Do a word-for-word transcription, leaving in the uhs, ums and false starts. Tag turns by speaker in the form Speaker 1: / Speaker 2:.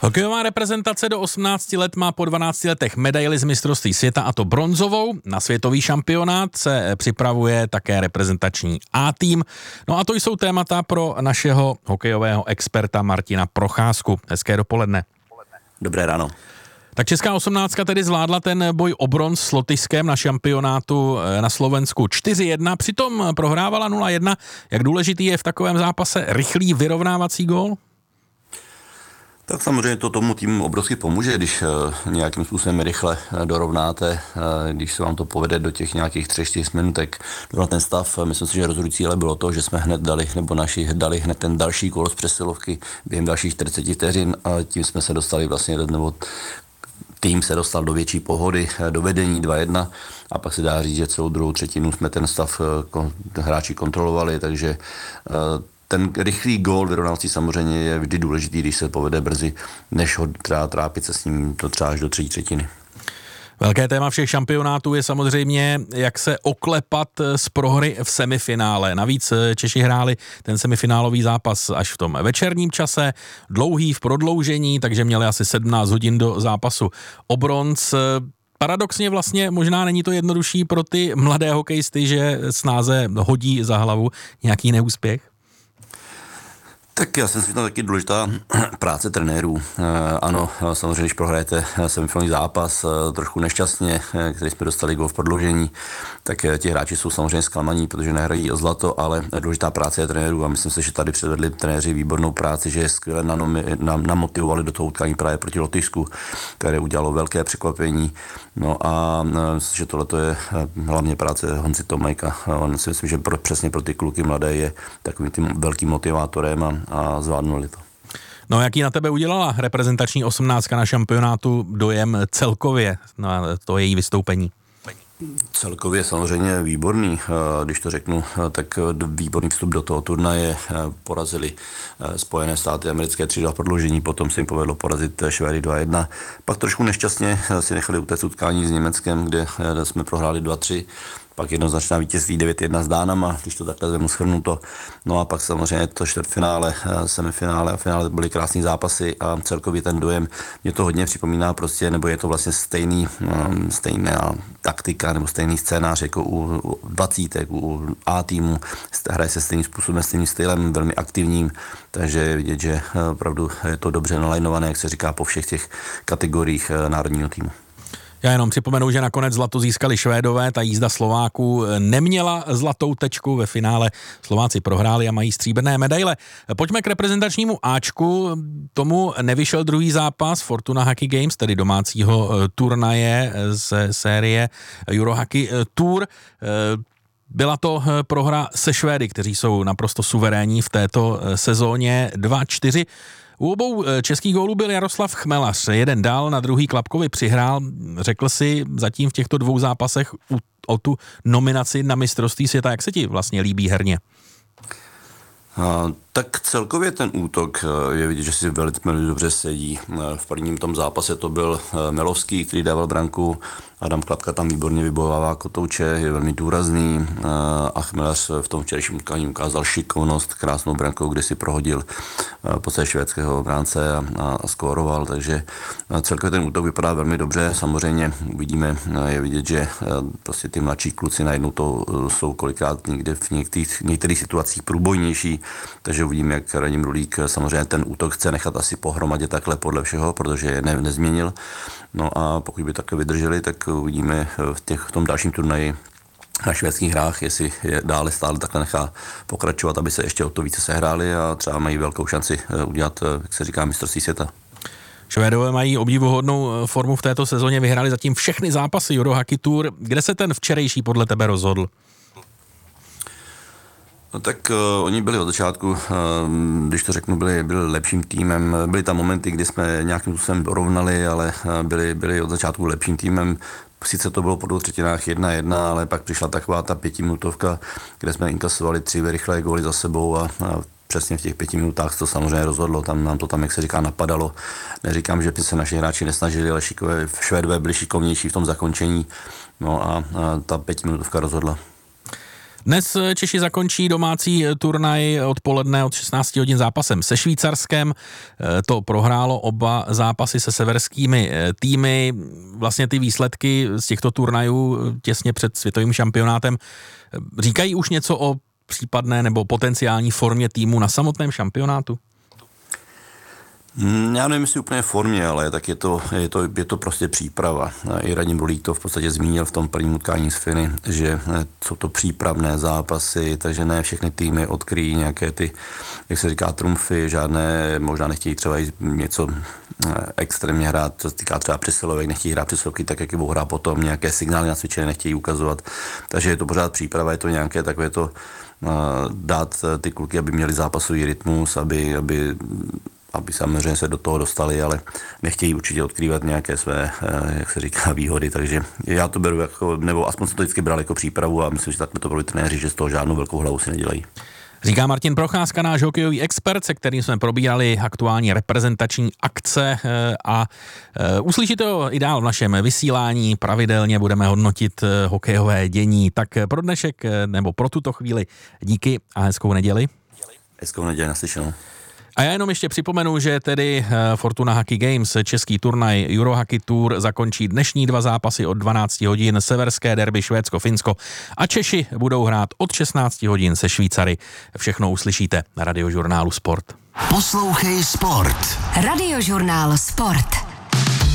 Speaker 1: Hokejová reprezentace do osmnácti let má po dvanácti letech medaili z mistrovství světa, a to bronzovou. Na světový šampionát se připravuje také reprezentační A-tým. No a to jsou témata pro našeho hokejového experta Martina Procházku. Hezké dopoledne.
Speaker 2: Dobré ráno.
Speaker 1: Tak česká osmnáctka tedy zvládla ten boj o bronz s Lotyšskem na šampionátu na Slovensku čtyři jedna, přitom prohrávala nula jedna. Jak důležitý je v takovém zápase rychlý vyrovnávací gól?
Speaker 2: Tak samozřejmě to tomu týmu obrovsky pomůže, když nějakým způsobem rychle dorovnáte, když se vám to povede do těch nějakých třech čtyř minutek dorovnat ten stav. Myslím si, že rozhodující ale bylo to, že jsme hned dali, nebo naši dali hned ten další gól z přesilovky během dalších čtyřiceti vteřin a tím jsme se dostali vlastně, nebo tým se dostal do větší pohody, do vedení dva jedna a pak se dá říct, že celou druhou třetinu jsme ten stav hráči kontrolovali, takže ten rychlý gól vyrovnávací samozřejmě je vždy důležitý, když se povede brzy, než ho třeba trápit se s ním to třeba až do třetí třetiny.
Speaker 1: Velké téma všech šampionátů je samozřejmě, jak se oklepat z prohry v semifinále. Navíc Češi hráli ten semifinálový zápas až v tom večerním čase, dlouhý v prodloužení, takže měli asi sedmnáct hodin do zápasu o bronz. Paradoxně vlastně možná není to jednodušší pro ty mladé hokejisty, že snáze hodí za hlavu nějaký neúspěch?
Speaker 2: Tak já si myslím, že to je taky důležitá práce trenérů. Ano, samozřejmě, když prohrajete semifinální zápas trošku nešťastně, který jsme dostali gól v prodloužení, tak ti hráči jsou samozřejmě zklamaní, protože nehrají o zlato, ale důležitá práce je trenérů a myslím si, že tady předvedli trenéři výbornou práci, že je skvěle namotivovali do toho utkání právě proti Lotyšsku, které udělalo velké překvapení. No a myslím, že tohle je hlavně práce Honzi Tomajka. On si myslím, že pro, přesně pro ty kluky mladé je takovým tím velkým motivátorem a, a zvládnuli to.
Speaker 1: No, jaký na tebe udělala reprezentační osmnáctka na šampionátu dojem celkově na to její vystoupení?
Speaker 2: Celkově samozřejmě výborný, když to řeknu, tak výborný vstup do toho turnaje. Porazili Spojené státy americké tři dva v prodloužení, potom se jim povedlo porazit Švédy dva jedna. Pak trošku nešťastně si nechali utéct utkání s Německem, kde jsme prohráli dva tři. Pak jednoznačná vítězství devět jedna s Dánama, když to takhle zemu shrnuto. No a pak samozřejmě to čtvrtfinále, semifinále a finále byly krásný zápasy a celkově ten dojem mě to hodně připomíná prostě, nebo je to vlastně stejný, stejná taktika nebo stejný scénář jako u dvacítek, u A týmu. Hraje se stejným způsobem, stejným stylem, velmi aktivním, takže je vidět, že opravdu je to dobře nalajnované, jak se říká, po všech těch kategoriích národního týmu.
Speaker 1: Já jenom připomenu, že nakonec zlato získali Švédové, ta jízda Slováků neměla zlatou tečku, ve finále Slováci prohráli a mají stříbrné medaile. Pojďme k reprezentačnímu Ačku, tomu nevyšel druhý zápas Fortuna Hockey Games, tedy domácího turnaje z série Eurohockey Tour. Byla to prohra se Švédy, kteří jsou naprosto suverénní v této sezóně dva čtyři. U obou českých gólů byl Jaroslav Chmelař. Jeden dal, na druhý Klapkovi přihrál. Řekl si zatím v těchto dvou zápasech o tu nominaci na mistrovství světa. Jak se ti vlastně líbí herně?
Speaker 2: A, tak celkově ten útok je vidět, že si velice dobře sedí. V prvním tom zápase to byl Melovský, který dával branku. Adam Klapka tam výborně vybojovává kotouče, je velmi důrazný a Chmelař v tom včerejším utkání ukázal šikovnost, krásnou brankou, kde si prohodil podstatě švédského bránce a, a skóroval, takže celkově ten útok vypadá velmi dobře. Samozřejmě uvidíme, je vidět, že prostě ty mladší kluci najednou to jsou kolikrát někde v některých, některých situacích průbojnější, takže uvidíme, jak Radim Rulík samozřejmě ten útok chce nechat asi pohromadě takhle podle všeho, protože je ne, nezměnil. No a pokud by takhle vydrželi, tak uvidíme v, těch, v tom dalším turnaji na švédských hrách, jestli je dále stále takhle nechá pokračovat, aby se ještě o to více sehráli a třeba mají velkou šanci udělat, jak se říká, mistrovství světa.
Speaker 1: Švédové mají obdivuhodnou formu v této sezóně, vyhráli zatím všechny zápasy Eurohockey Tour. Kde se ten včerejší podle tebe rozhodl?
Speaker 2: No tak uh, oni byli od začátku, uh, když to řeknu, byli, byli lepším týmem. Byly tam momenty, kdy jsme nějakým způsobem dorovnali, ale uh, byli, byli od začátku lepším týmem. Sice to bylo po dvou třetinách jedna jedna, ale pak přišla taková ta pětiminutovka, kde jsme inkasovali tři rychlé góly za sebou a, a přesně v těch pěti minutách to samozřejmě rozhodlo. Tam nám to tam, jak se říká, napadalo. Neříkám, že by se naši hráči nesnažili, ale šikové, Švédové byli šikovnější v tom zakončení. No a, a ta pětiminutovka rozhodla.
Speaker 1: Dnes Češi zakončí domácí turnaj odpoledne od šestnáct hodin zápasem se Švýcarskem. To prohrálo oba zápasy se severskými týmy. Vlastně ty výsledky z těchto turnajů těsně před světovým šampionátem říkají už něco o případné nebo potenciální formě týmu na samotném šampionátu?
Speaker 2: Já nevím, jestli úplně formě, ale tak je to, je to, je to prostě příprava. I Radim Rulík to v podstatě zmínil v tom prvním utkání s Finy, že jsou to přípravné zápasy, takže ne všechny týmy odkryjí nějaké ty, jak se říká, trumfy, žádné, možná nechtějí třeba něco extrémně hrát, co se týká třeba přesilovek, nechtějí hrát přesilovky tak, jak je budou hrát potom, nějaké signály na cvičení nechtějí ukazovat, takže je to pořád příprava, je to nějaké takové to dát ty kluky, aby měli zápasový rytmus, aby, aby aby samozřejmě se do toho dostali, ale nechtějí určitě odkrývat nějaké své, jak se říká, výhody, takže já to beru jako, nebo aspoň jsem to vždycky bral jako přípravu a myslím, že takhle to byli trenéři, že z toho žádnou velkou hlavu si nedělají.
Speaker 1: Říká Martin Procházka, náš hokejový expert, se kterým jsme probírali aktuální reprezentační akce a uslyšíte ho i dál v našem vysílání. Pravidelně budeme hodnotit hokejové dění. Tak pro dnešek nebo pro tuto chvíli díky a hezkou neděli.
Speaker 2: Hezkou neděli, naslyšenou.
Speaker 1: A já jenom ještě připomenu, že tedy Fortuna Hockey Games, český turnaj Eurohockey Tour, zakončí dnešní dva zápasy od dvanáct hodin, severské derby Švédsko-Finsko a Češi budou hrát od šestnáct hodin se Švýcary. Všechno uslyšíte na Radiožurnálu Sport.
Speaker 3: Poslouchej Sport. Radiožurnál Sport.